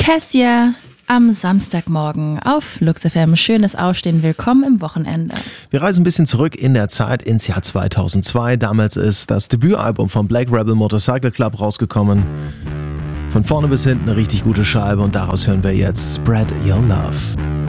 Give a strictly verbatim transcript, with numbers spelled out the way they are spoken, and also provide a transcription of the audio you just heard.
Cassia am Samstagmorgen auf Lux F M. Schönes Aufstehen, willkommen im Wochenende. Wir reisen ein bisschen zurück in der Zeit ins Jahr zweitausendzwei. Damals ist das Debütalbum von Black Rebel Motorcycle Club rausgekommen. Von vorne bis hinten eine richtig gute Scheibe und daraus hören wir jetzt Spread Your Love.